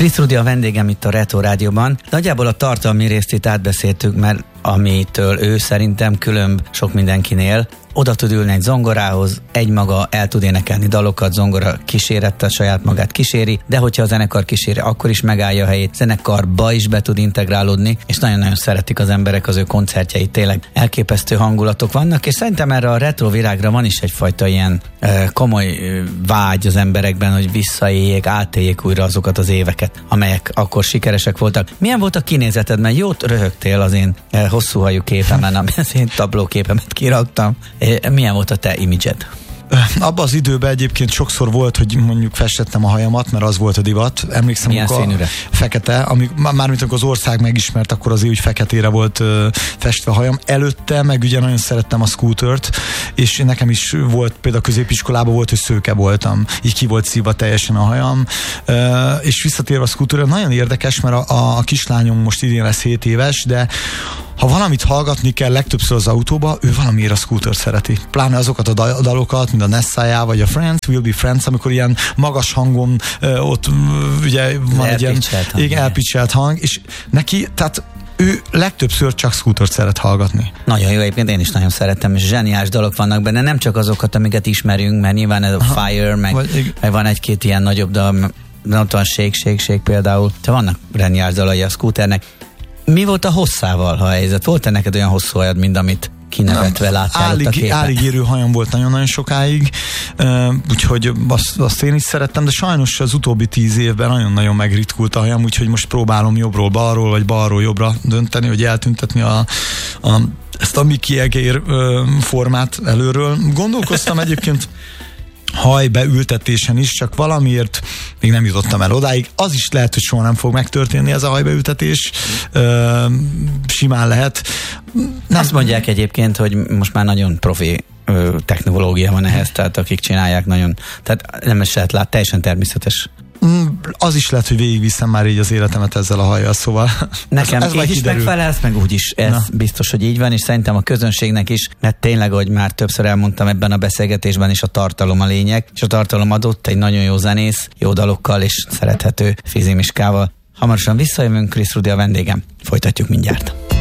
Krisz Rudi a vendégem itt a Retro Rádióban. Nagyjából a tartalmi részt itt átbeszéltük, mert amitől ő szerintem különb sok mindenkinél, oda tud ülni egy zongorához, egymaga el tud énekelni dalokat, zongora kísérettel saját magát kíséri, de hogyha a zenekar kíséri, akkor is megállja a helyét, zenekarba is be tud integrálódni, és nagyon-nagyon szeretik az emberek az ő koncertjeit, tényleg elképesztő hangulatok vannak, és szerintem erre a retro virágra van is egyfajta ilyen komoly vágy az emberekben, hogy visszaéljék, átéljék újra azokat az éveket, amelyek akkor sikeresek voltak. Milyen volt a kinézeted? Mert jót röhögtél az én hosszú hajú képemen, az én tablóképemet kiraktam. Milyen volt a te imidzsed? Abban az időben egyébként sokszor volt, hogy mondjuk festettem a hajamat, mert az volt a divat. Emlékszem, milyen színűre? Fekete, mármint amikor az ország megismert, akkor azért úgy feketére volt festve a hajam. Előtte meg ugye nagyon szerettem a Scootert, és nekem is volt, például középiskolában volt, hogy szőke voltam. Így ki volt szívva teljesen a hajam. És visszatérve a Scooterre, nagyon érdekes, mert a kislányom most idén lesz 7 éves, de ha valamit hallgatni kell legtöbbször az autóba, ő valamiért a Scooter szereti. Pláne azokat a dalokat, mint a Nessaya, vagy a Friends, Will Be Friends, amikor ilyen magas hangon ott ugye van egy ilyen elpitchelt hang, és neki, tehát ő legtöbbször csak Scootert szeret hallgatni. Nagyon jó, egyébként én is nagyon szeretem, és zseniális dalok vannak benne, nem csak azokat, amiket ismerünk, mert nyilván ez a Fire, meg van egy-két ilyen nagyobb dal, ott van Shake például, de vannak zseniális dalai a Scooternek. Mi volt a hosszával, ha helyzet? Volt-e neked olyan hosszú hajad, mint amit kinevetve láttál ott a képen? Állig érő hajam volt nagyon-nagyon sokáig, úgyhogy azt én is szerettem, de sajnos az utóbbi 10 évben nagyon-nagyon megritkult a hajam, úgyhogy most próbálom jobbról balról, vagy balról jobbra dönteni, hogy eltüntetni ezt a Mickey Egér formát előről. Gondolkoztam egyébként hajbeültetésen is, csak valamiért még nem jutottam el odáig. Az is lehet, hogy soha nem fog megtörténni ez a hajbeültetés. Simán lehet. Azt mondják egyébként, hogy most már nagyon profi technológia van ehhez, tehát akik csinálják nagyon, tehát nem is lehet teljesen természetes. Az is lehet, hogy végigviszem már így az életemet ezzel a hajjal, szóval nekem így is megfelelsz, meg úgy is, ez biztos, hogy így van, és szerintem a közönségnek is, mert tényleg, ahogy már többször elmondtam ebben a beszélgetésben is, a tartalom a lényeg, és a tartalom adott egy nagyon jó zenész, jó dalokkal és szerethető fizimiskával. Hamarosan visszajövünk, Krisz Rudi a vendégem. Folytatjuk mindjárt.